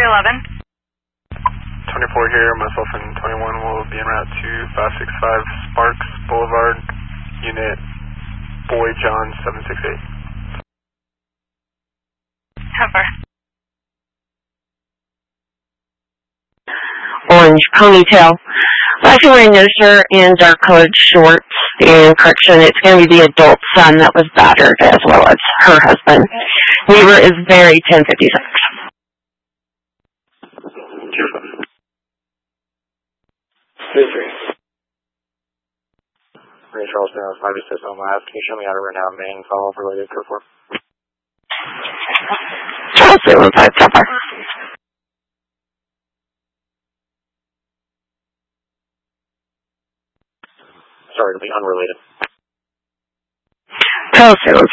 11. 24 here, myself and 21 will be en route to 565 Sparks Boulevard, unit Boy John 768. Cover. Orange ponytail. Flashing wearing no shirt and dark colored shorts. And correction, it's going to be the adult son that was battered as well as her husband. Neighbor is very 1056. Ray Charleston, 586 on last. Can you show me how to run out main follow for related code 4? Charleston, 15 Copper. Sorry to be unrelated. Charleston,